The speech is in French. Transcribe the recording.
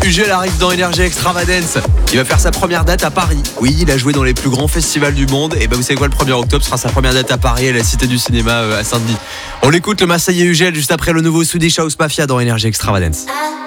Ugel arrive dans Energy Extravagance. Il va faire sa première date à Paris. Oui, il a joué dans les plus grands festivals du monde. Et vous savez quoi, le 1er octobre sera sa première date à Paris, à la Cité du Cinéma à Saint-Denis. On l'écoute, le Marseillais Ugel, juste après le nouveau Swedish House Mafia dans Energy Extravagance.